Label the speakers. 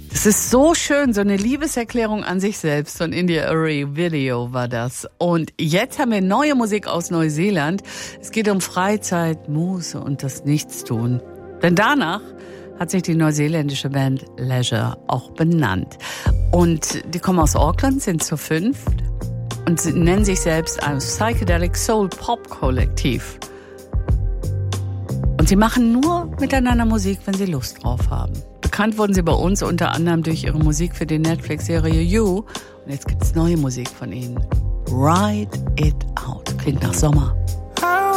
Speaker 1: Das ist so schön, so eine Liebeserklärung an sich selbst. So ein India-Arie-Video war das. Und jetzt haben wir neue Musik aus Neuseeland. Es geht um Freizeit, Muße und das Nichtstun. Denn danach hat sich die neuseeländische Band Leisure auch benannt. Und die kommen aus Auckland, sind zu 5 und sie nennen sich selbst ein Psychedelic Soul Pop Kollektiv. Und sie machen nur miteinander Musik, wenn sie Lust drauf haben. Bekannt wurden sie bei uns unter anderem durch ihre Musik für die Netflix-Serie You. Und jetzt gibt's neue Musik von ihnen. Ride It Out. Klingt nach Sommer.